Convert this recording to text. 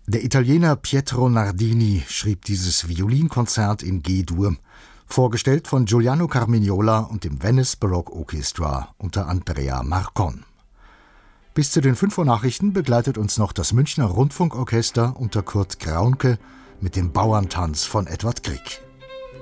Der Italiener Pietro Nardini schrieb dieses Violinkonzert in G-Dur, vorgestellt von Giuliano Carmignola und dem Venice Baroque Orchestra unter Andrea Marcon. Bis zu den 5 Uhr Nachrichten begleitet uns noch das Münchner Rundfunkorchester unter Kurt Graunke mit dem Bauerntanz von Edward Grieg.